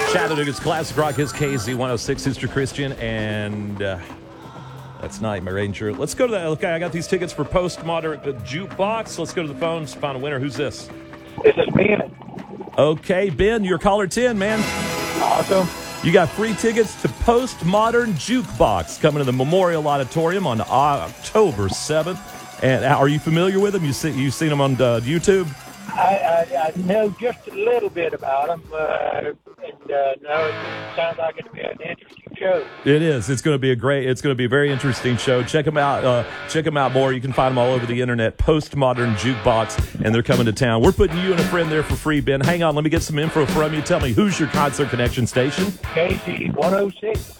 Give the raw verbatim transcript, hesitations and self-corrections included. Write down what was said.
Chattanooga's Classic Rock is K Z one oh six, Sister Christian, and uh, that's Nightmare Ranger. Let's go to that. Okay, I got these tickets for Postmodern Jukebox. Let's go to the phones, find a winner. Who's this? This is Ben. Okay, Ben, you're caller ten, man. Awesome. You got free tickets to Postmodern Jukebox coming to the Memorial Auditorium on October seventh. And are you familiar with them? You see, you've seen them on uh, YouTube? I, I, I know just a little bit about them, uh, and uh, no, it sounds like it'll be an interesting show. It is. It's going to be a great. It's going to be a very interesting show. Check them out. Uh, check them out more. You can find them all over the internet. Postmodern Jukebox, and they're coming to town. We're putting you and a friend there for free, Ben. Hang on. Let me get some info from you. Tell me, who's your Concert Connection station? K Z one oh six.